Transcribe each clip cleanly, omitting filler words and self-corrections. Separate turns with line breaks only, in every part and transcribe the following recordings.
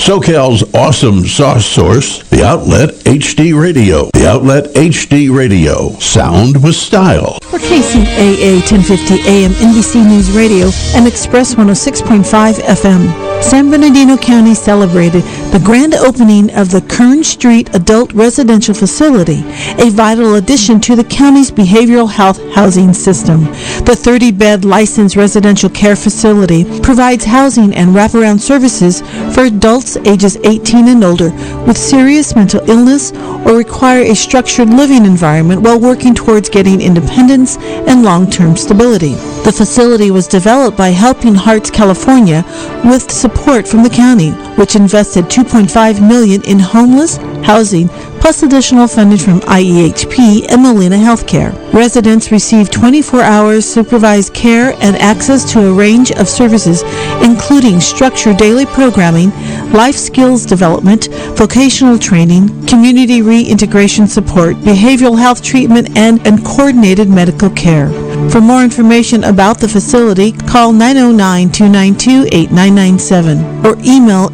SoCal's awesome sauce source, The Outlet HD Radio. The Outlet HD Radio. Sound with style.
For KCAA 1050 AM NBC News Radio and Express 106.5 FM. San Bernardino County celebrated the grand opening of the Kern Street Adult Residential Facility, a vital addition to the county's behavioral health housing system. The 30-bed licensed residential care facility provides housing and wraparound services for adults ages 18 and older with serious mental illness or require a structured living environment while working towards getting independence and long-term stability. The facility was developed by Helping Hearts California with support from the county, which invested $2.5 million in homeless housing, plus additional funding from IEHP and Molina Healthcare. Residents receive 24 hours supervised care and access to a range of services, including structured daily programming, life skills development, vocational training, community reintegration support, behavioral health treatment, and coordinated medical care. For more information about the facility, call 909-292-8997 or email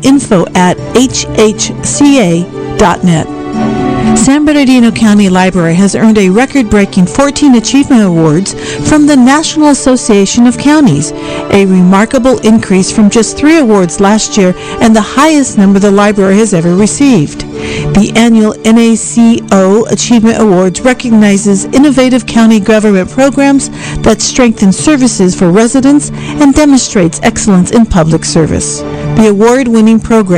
info@hhca.net. San Bernardino County Library has earned a record-breaking 14 Achievement Awards from the National Association of Counties, a remarkable increase from just 3 awards last year and the highest number the library has ever received. The annual NACO Achievement Awards recognizes innovative county government programs that strengthen services for residents and demonstrates excellence in public service. The award-winning program